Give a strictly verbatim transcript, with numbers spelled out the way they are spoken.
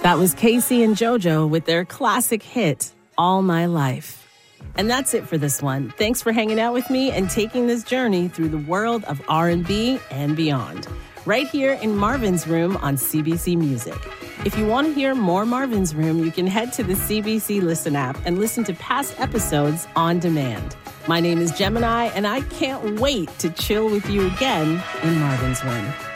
That was Casey and JoJo with their classic hit, All My Life. And that's it for this one. Thanks for hanging out with me and taking this journey through the world of R and B and beyond, right here in Marvin's Room on C B C Music. If you want to hear more Marvin's Room, you can head to the C B C Listen app and listen to past episodes on demand. My name is Gemini, and I can't wait to chill with you again in Marvin's Room.